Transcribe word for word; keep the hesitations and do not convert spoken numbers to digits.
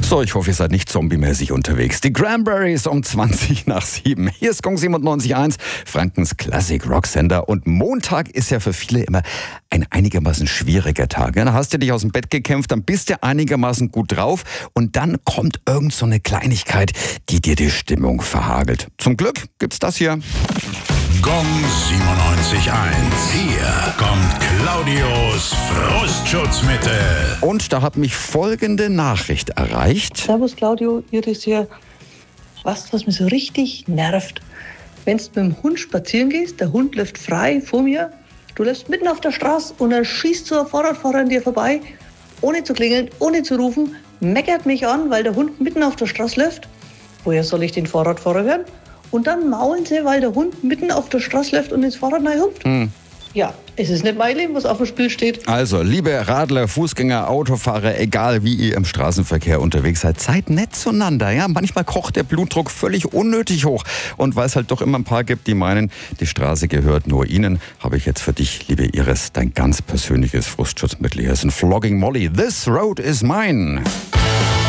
So, ich hoffe, ihr seid nicht zombiemäßig unterwegs. Die Cranberries um zwanzig nach sieben. Hier ist Gong siebenundneunzig Komma eins, Frankens Classic Rock Sender. Und Montag ist ja für viele immer ein einigermaßen schwieriger Tag. Dann hast du dich aus dem Bett gekämpft, dann bist du einigermaßen gut drauf und dann kommt irgend so eine Kleinigkeit, die dir die Stimmung verhagelt. Zum Glück gibt's das hier. Gong siebenundneunzig Komma eins. Hier kommt Claudios Frustschutzmittel. Und da hat mich folgende Nachricht erreicht. Servus Claudio, Iris hier. Weißt du, was mich so richtig nervt? Wenn du mit dem Hund spazieren gehst, der Hund läuft frei vor mir, du läufst mitten auf der Straße und dann schießt so ein Fahrradfahrer an dir vorbei, ohne zu klingeln, ohne zu rufen, meckert mich an, weil der Hund mitten auf der Straße läuft. Woher soll ich den Fahrradfahrer hören? Und dann maulen sie, weil der Hund mitten auf der Straße läuft und ins Fahrrad reinhupft. Hm. Ja, es ist nicht mein Leben, was auf dem Spiel steht. Also, liebe Radler, Fußgänger, Autofahrer, egal wie ihr im Straßenverkehr unterwegs seid, seid nett zueinander. Ja? Manchmal kocht der Blutdruck völlig unnötig hoch. Und weil es halt doch immer ein paar gibt, die meinen, die Straße gehört nur ihnen, habe ich jetzt für dich, liebe Iris, dein ganz persönliches Frustschutzmittel. Hier ist ein Flogging Molly. This road is mine.